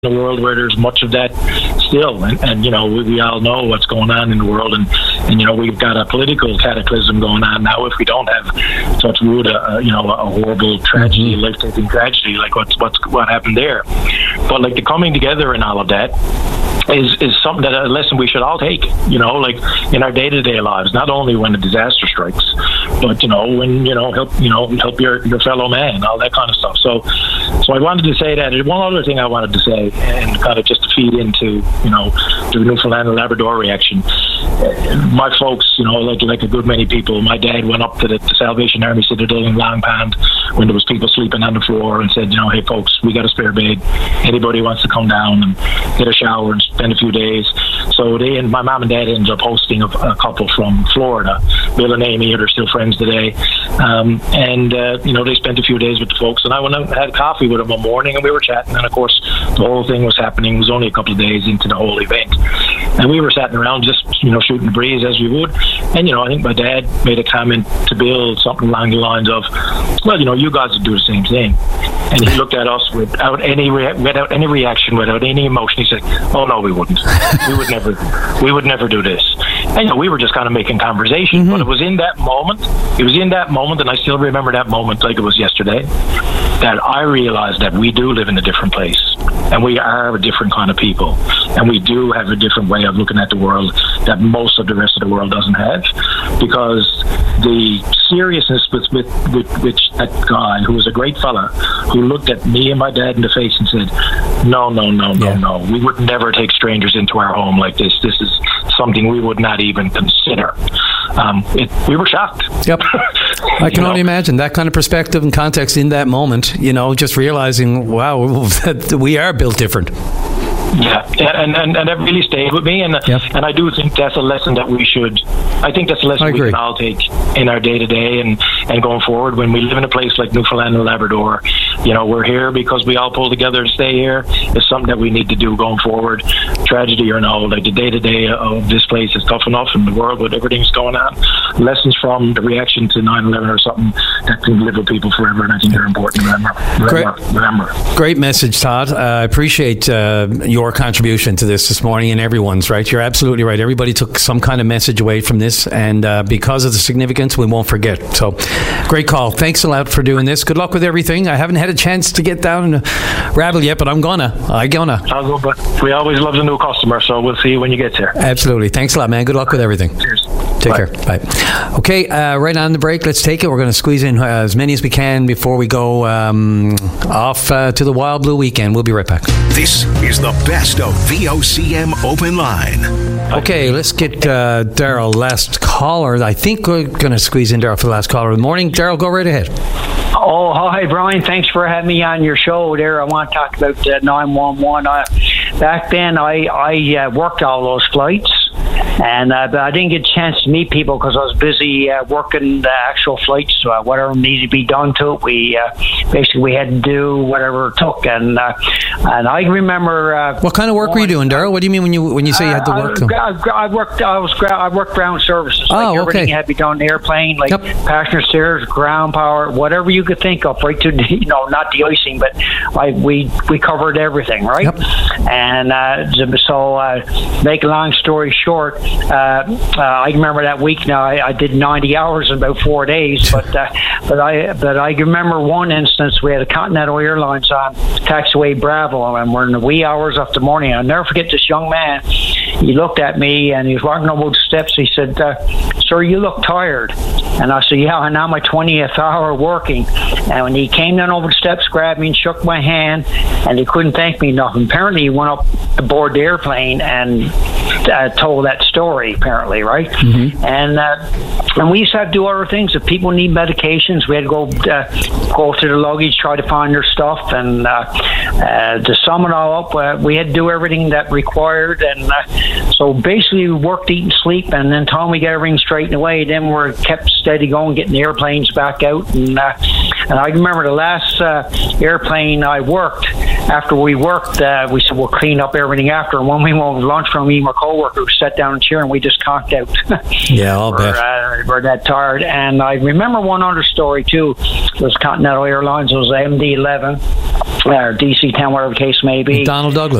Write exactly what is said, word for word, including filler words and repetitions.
the world where there's much of that still, and, and you know we, we all know what's going on in the world, and, and you know we've got a political cataclysm going on now. If we don't have, touch wood, a, a you know a horrible tragedy, mm-hmm. life-taking tragedy like what's what's what happened there, but like the coming together and all of that is is something that a lesson we should all take. You know, like in our day-to-day lives, not only when a disaster strikes, but you know when you know help you know help your your fellow man, all that kind of stuff. So, so I wanted to say that. And one other thing I wanted to say, and kind of just to feed into, you know, the Newfoundland and Labrador reaction. My folks, you know, like like a good many people, my dad went up to the, the Salvation Army Citadel in Long Pond when there was people sleeping on the floor and said, you know, hey folks, we got a spare bed. Anybody wants to come down and get a shower and spend a few days. So they and my mom and dad ended up hosting a, a couple from Florida, Bill and Amy, they're still friends today. Um, and uh, you know, they spent a few days with the folks, and I went and had coffee with them one morning, and we were chatting. And of course, the whole thing was happening. It was only a couple of days into the whole event, and we were sitting around just you know shooting the breeze as we would. And you know, I think my dad made a comment to Bill, something along the lines of, "Well, you know, you guys would do the same thing." And he looked at us without any rea- without any reaction, without any emotion. He said, "Oh no, we wouldn't. We would never. We would never do this." And you know, we were just kind of making conversation. Mm-hmm. But it was in that moment. It was in that moment, and I still remember that moment like it was yesterday, that I realized that we do live in a different place, and we are a different kind of people, and we do have a different way of looking at the world that most of the rest of the world doesn't have, because the seriousness with, with, with which that guy, who was a great fella, who looked at me and my dad in the face and said, no, no, no, no, yeah. no, we would never take strangers into our home like this. This is something we would not even consider. Um, it, we were shocked. Yep. I can only know? imagine that kind of perspective and context in that moment, you know, just realizing, wow, that we are built different. Yeah, and, and and that really stayed with me, and yep. and I do think that's a lesson that we should. I think that's a lesson we can all take in our day to day and and going forward. When we live in a place like Newfoundland and Labrador, you know, we're here because we all pull together to stay here. It's something that we need to do going forward, tragedy or no. Like the day to day of this place is tough enough in the world with everything's going on. Lessons from the reaction to nine eleven or something that can live with people forever, and I think they're important to remember. Remember. Great, remember. Great message, Todd. Uh, I appreciate uh, your Your contribution to this this morning, and everyone's, right? You're absolutely right. Everybody took some kind of message away from this, and uh, because of the significance, we won't forget. So, great call. Thanks a lot for doing this. Good luck with everything. I haven't had a chance to get down and rabble yet, but I'm gonna. I'm gonna. I'll go, but we always love the new customer, so we'll see you when you get there. Absolutely. Thanks a lot, man. Good luck with everything. Cheers. Take Bye. care. Bye. Okay, uh, right on the break. Let's take it. We're going to squeeze in uh, as many as we can before we go um, off uh, to the Wild Blue Weekend. We'll be right back. This is the best of V O C M Open Line. Okay, let's get uh, Daryl, last caller. I think we're going to squeeze in Daryl for the last caller of the morning. Daryl, go right ahead. Oh, hi, Brian. Thanks for having me on your show there. I want to talk about uh, nine one one. Uh, back then, I, I uh, worked all those flights. And uh, but I didn't get a chance to meet people because I was busy uh, working the actual flights. So uh, whatever needed to be done to it, we uh, basically we had to do whatever it took. And uh, and I remember. Uh, what kind of work were you doing, Daryl? What do you mean when you when you say you had to work? Uh, I, I worked. I was. I worked ground services. Oh, like everything okay. had to be done on the airplane, like yep. passenger stairs, ground power, whatever you could think of, right to you know not the icing, but I we we covered everything, right? Yep. And uh, so uh, make a long story short. Uh, uh, I remember that week. Now I, I did ninety hours in about four days, but uh, but I but I remember one instance. We had a Continental Airlines on taxiway Bravo, and we're in the wee hours of the morning. I'll never forget this young man. He looked at me and he was walking over the steps. He said, uh, "Sir, you look tired." And I said, "Yeah, I'm now my twentieth hour working." And when he came down over the steps, grabbed me and shook my hand, and he couldn't thank me enough. And apparently, he went up aboard the airplane and uh, told that story. Apparently, right? Mm-hmm. And uh, and we used to have to do other things. If people need medications, we had to go uh, go through the luggage, try to find their stuff, and uh, uh, to sum it all up, uh, we had to do everything that required. And uh, so basically, we worked, eat, and sleep. And then, time we get everything straightened away, then we're kept steady going, getting the airplanes back out. And uh, and I remember the last uh, airplane I worked. After we worked, uh, we said we'll clean up everything after. And when we went to lunch from me and my coworker, we sat down in a chair and we just conked out. Yeah, I'll we're, bet. Uh, we're that tired. And I remember one other story too. It was Continental Airlines. It was M D eleven. or D C ten, whatever the case may be. Donald Douglas.